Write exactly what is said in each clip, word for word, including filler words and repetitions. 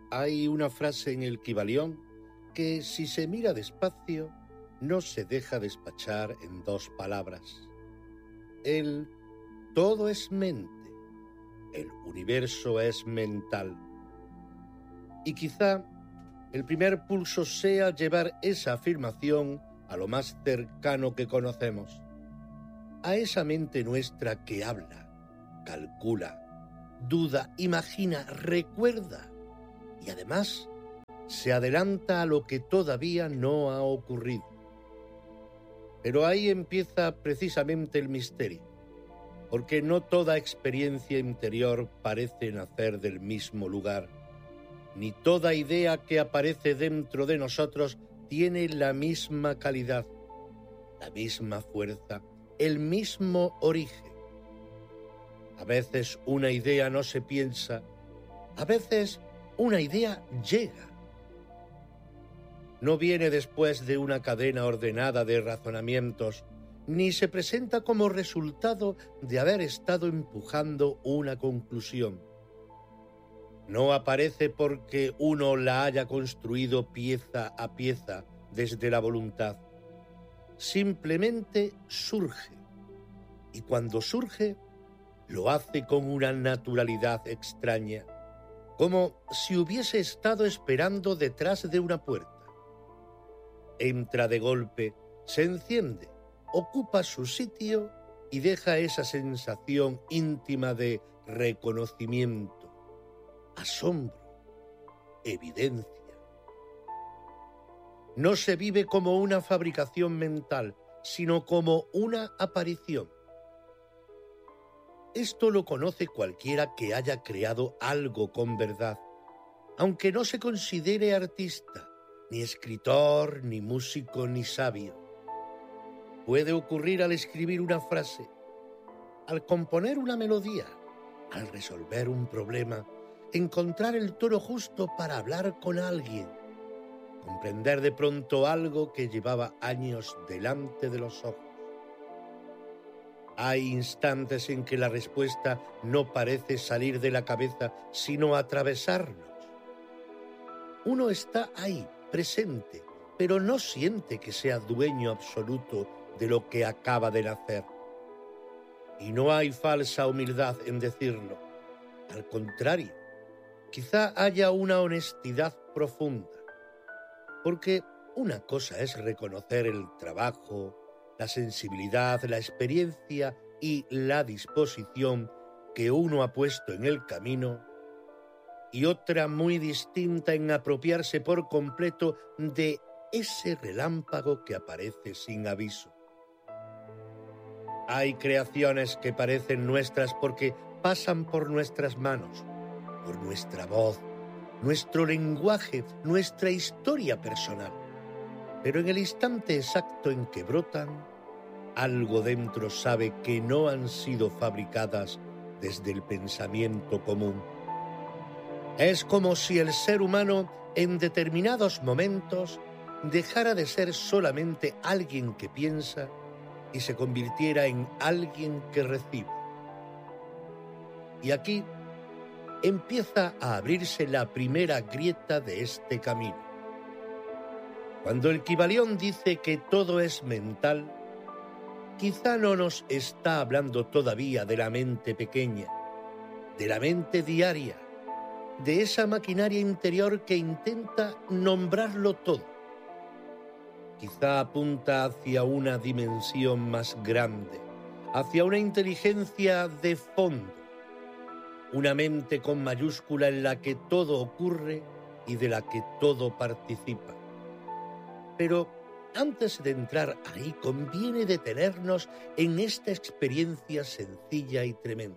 Hay una frase en el Kybalión que, si se mira despacio, no se deja despachar en dos palabras. El todo es mente, el universo es mental. Y quizá el primer pulso sea llevar esa afirmación a lo más cercano que conocemos, a esa mente nuestra que habla, calcula, duda, imagina, recuerda y además se adelanta a lo que todavía no ha ocurrido. Pero ahí empieza precisamente el misterio, porque no toda experiencia interior parece nacer del mismo lugar, ni toda idea que aparece dentro de nosotros tiene la misma calidad, la misma fuerza, el mismo origen. A veces una idea no se piensa, a veces una idea llega. No viene después de una cadena ordenada de razonamientos, ni se presenta como resultado de haber estado empujando una conclusión. No aparece porque uno la haya construido pieza a pieza desde la voluntad. Simplemente surge, y cuando surge, lo hace con una naturalidad extraña, como si hubiese estado esperando detrás de una puerta. Entra de golpe, se enciende, ocupa su sitio y deja esa sensación íntima de reconocimiento, asombro, evidencia. No se vive como una fabricación mental, sino como una aparición. Esto lo conoce cualquiera que haya creado algo con verdad, aunque no se considere artista, ni escritor, ni músico, ni sabio. Puede ocurrir al escribir una frase, al componer una melodía, al resolver un problema, encontrar el tono justo para hablar con alguien, comprender de pronto algo que llevaba años delante de los ojos. Hay instantes en que la respuesta no parece salir de la cabeza, sino atravesarnos. Uno está ahí, presente, pero no siente que sea dueño absoluto de lo que acaba de nacer. Y no hay falsa humildad en decirlo. Al contrario, quizá haya una honestidad profunda. Porque una cosa es reconocer el trabajo, la sensibilidad, la experiencia y la disposición que uno ha puesto en el camino, y otra muy distinta en apropiarse por completo de ese relámpago que aparece sin aviso. Hay creaciones que parecen nuestras porque pasan por nuestras manos, por nuestra voz, nuestro lenguaje, nuestra historia personal. Pero en el instante exacto en que brotan, algo dentro sabe que no han sido fabricadas desde el pensamiento común. Es como si el ser humano en determinados momentos dejara de ser solamente alguien que piensa y se convirtiera en alguien que recibe. Y aquí empieza a abrirse la primera grieta de este camino. Cuando el Kybalión dice que todo es mental, quizá no nos está hablando todavía de la mente pequeña, de la mente diaria, de esa maquinaria interior que intenta nombrarlo todo. Quizá apunta hacia una dimensión más grande, hacia una inteligencia de fondo, una mente con mayúscula en la que todo ocurre y de la que todo participa. Pero antes de entrar ahí, conviene detenernos en esta experiencia sencilla y tremenda.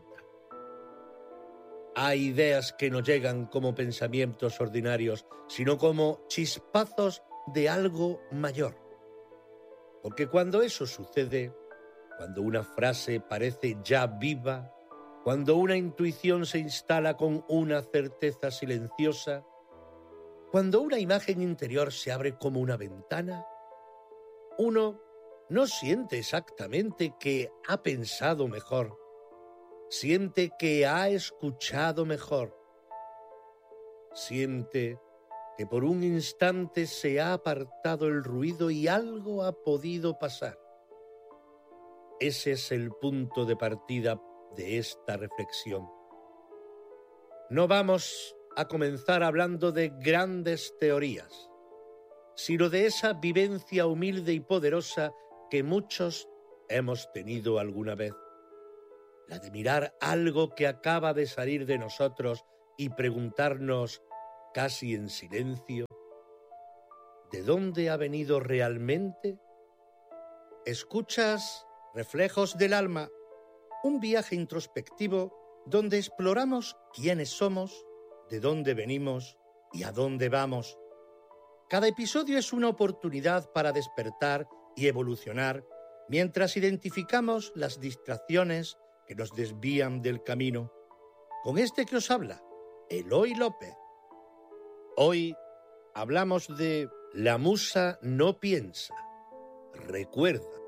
Hay ideas que no llegan como pensamientos ordinarios, sino como chispazos de algo mayor. Porque cuando eso sucede, cuando una frase parece ya viva, cuando una intuición se instala con una certeza silenciosa, cuando una imagen interior se abre como una ventana, uno no siente exactamente que ha pensado mejor, siente que ha escuchado mejor. Siente que por un instante se ha apartado el ruido y algo ha podido pasar. Ese es el punto de partida de esta reflexión. No vamos a comenzar hablando de grandes teorías, sino de esa vivencia humilde y poderosa que muchos hemos tenido alguna vez. La de mirar algo que acaba de salir de nosotros y preguntarnos, casi en silencio, ¿de dónde ha venido realmente? Escuchas Reflejos del Alma, un viaje introspectivo donde exploramos quiénes somos, de dónde venimos y a dónde vamos. Cada episodio es una oportunidad para despertar y evolucionar mientras identificamos las distracciones que nos desvían del camino. Con este que os habla, Eloy López. Hoy hablamos de La musa no piensa, recuerda.